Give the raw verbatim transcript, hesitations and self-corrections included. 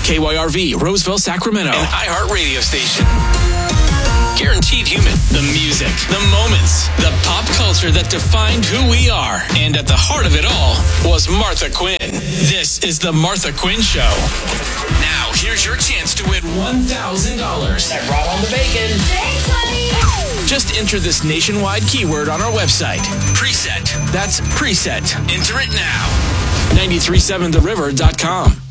K Y R V, Roseville, Sacramento. An iHeart radio station. Guaranteed Human. The music, the moments, the pop culture that defined who we are. And at the heart of it all was Martha Quinn. This is the Martha Quinn Show. Now, here's your chance to win one thousand dollars. That brought on the bacon. Thanks, honey. Just enter this nationwide keyword on our website. Preset. That's preset. Enter it now. nine three seven the river dot com.